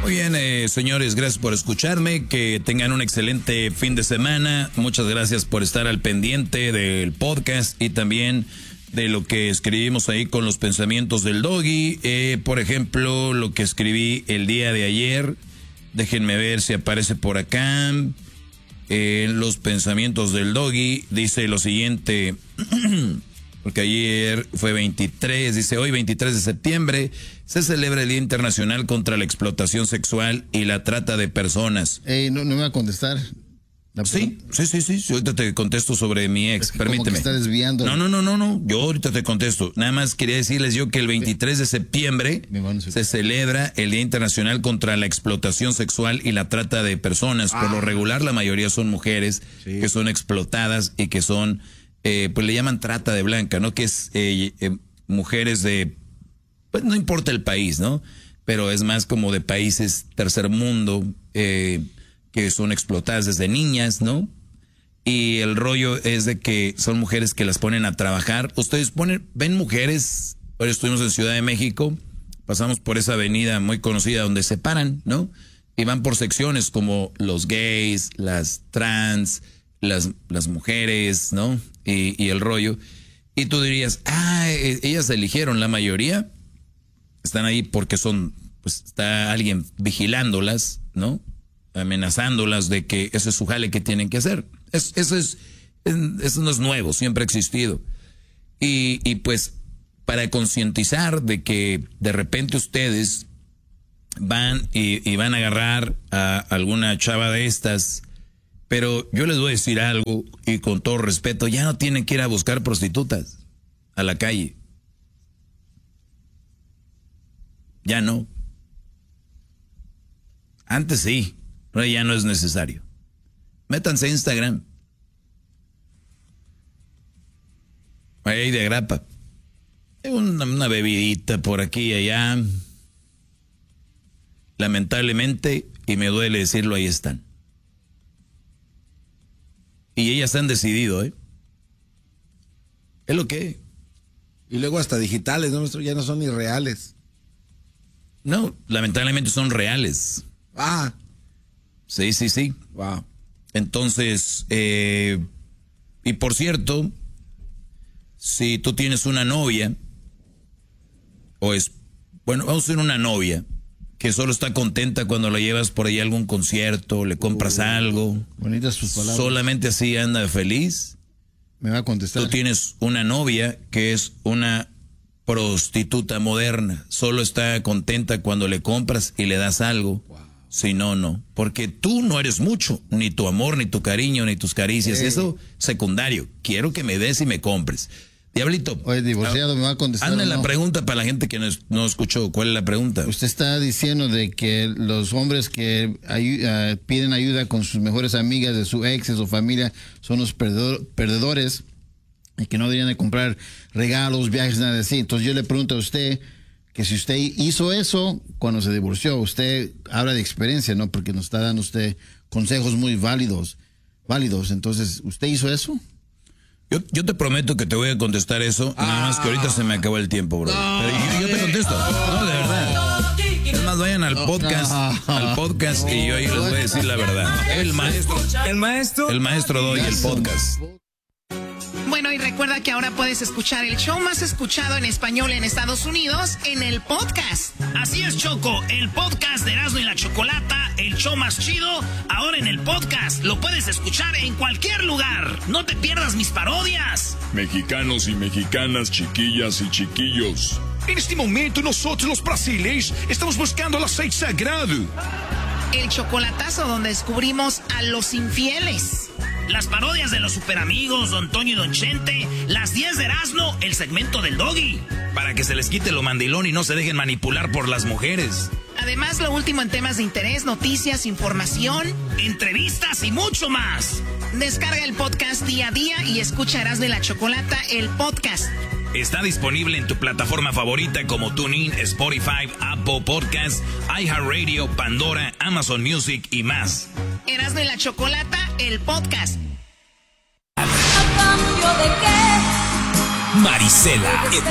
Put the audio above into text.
Muy bien, señores, gracias por escucharme, que tengan un excelente fin de semana. Muchas gracias por estar al pendiente del podcast y también de lo que escribimos ahí con los pensamientos del Doggy. Por ejemplo, lo que escribí el día de ayer, déjenme ver si aparece por acá. Los pensamientos del Doggy dice lo siguiente, porque ayer fue 23, dice hoy 23 de septiembre se celebra el Día Internacional contra la Explotación Sexual y la Trata de Personas. No me va a contestar. Sí, ahorita te contesto sobre mi ex, permíteme. Como que está desviando. No, yo ahorita te contesto. Nada más quería decirles yo que el 23 de septiembre se celebra el Día Internacional contra la Explotación Sexual y la Trata de Personas. Por lo regular la mayoría son mujeres que son explotadas y que son, pues le llaman trata de blanca, ¿no? Que es mujeres de, pues no importa el país, ¿no? Pero es más como de países tercer mundo, que son explotadas desde niñas, ¿no? Y el rollo es de que son mujeres que las ponen a trabajar. Ustedes ven mujeres, ahora estuvimos en Ciudad de México, pasamos por esa avenida muy conocida donde se paran, ¿no? Y van por secciones como los gays, las trans, las mujeres, ¿no? Y el rollo. Y tú dirías, ellas eligieron, la mayoría están ahí porque pues está alguien vigilándolas, ¿no? Amenazándolas de que ese es su jale que tienen que hacer. Eso no es nuevo, siempre ha existido. Y pues para concientizar de que de repente ustedes van y van a agarrar a alguna chava de estas, pero yo les voy a decir algo y con todo respeto, ya no tienen que ir a buscar prostitutas a la calle. Ya no. Antes sí. Pero ya no es necesario. Métanse a Instagram. Ahí de grapa. Una bebidita por aquí y allá. Lamentablemente, y me duele decirlo, ahí están. Y ellas han decidido, ¿eh? Es lo que. Y luego hasta digitales, ¿no? Ya no son ni reales. No, lamentablemente son reales. Sí. Wow. Entonces, y por cierto, si tú tienes una novia, vamos a decir una novia, que solo está contenta cuando la llevas por ahí a algún concierto, le compras algo. Bonitas sus palabras. Solamente así anda feliz. Me va a contestar. Tú tienes una novia que es una prostituta moderna, solo está contenta cuando le compras y le das algo. Wow. Si no, no. Porque tú no eres mucho. Ni tu amor, ni tu cariño, ni tus caricias. Eso, secundario. Quiero que me des y me compres. Diablito. Oye, divorciado, me va a contestar. Anda la pregunta para la gente que no escuchó. ¿Cuál es la pregunta? Usted está diciendo de que los hombres que piden ayuda con sus mejores amigas de su ex o familia son los perdedores y que no deberían de comprar regalos, viajes, nada así. Entonces yo le pregunto a usted que si usted hizo eso cuando se divorció, usted habla de experiencia, ¿no? Porque nos está dando usted consejos muy válidos. Entonces, ¿usted hizo eso? Yo te prometo que te voy a contestar eso, nada más que ahorita se me acabó el tiempo, bro. Yo te contesto, no, de verdad. Es más, vayan al podcast y yo ahí les voy a decir la verdad. El maestro doy el podcast. Bueno, y recuerda que ahora puedes escuchar el show más escuchado en español en Estados Unidos en el podcast. Así es, Choco, el podcast de Erasmo y la Chocolata, el show más chido, ahora en el podcast. Lo puedes escuchar en cualquier lugar. No te pierdas mis parodias. Mexicanos y mexicanas, chiquillas y chiquillos. En este momento nosotros los brasileños estamos buscando el aceite sagrado. El chocolatazo donde descubrimos a los infieles. Las parodias de los superamigos, Don Toño y Don Chente, las 10 de Erasmo, el segmento del Doggy. Para que se les quite lo mandilón y no se dejen manipular por las mujeres. Además, lo último en temas de interés, noticias, información, entrevistas y mucho más. Descarga el podcast día a día y escucha Erasmo y la Chocolata, el podcast. Está disponible en tu plataforma favorita como TuneIn, Spotify, Apple Podcasts, iHeartRadio, Pandora, Amazon Music y más. Erasmo y la Chocolata, el podcast. ¿A cambio de qué? Marisela,